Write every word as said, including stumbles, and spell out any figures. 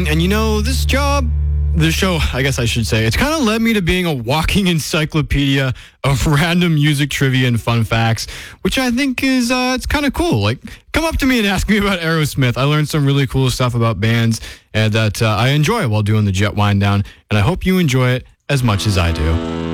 And you know, this job, the show, I guess I should say, it's kind of led me to being a walking encyclopedia of random music trivia and fun facts, which I think is, uh, it's kind of cool. Like, come up to me and ask me about Aerosmith. I learned some really cool stuff about bands and that uh, I enjoy while doing the Jet Wind Down, and I hope you enjoy it as much as I do.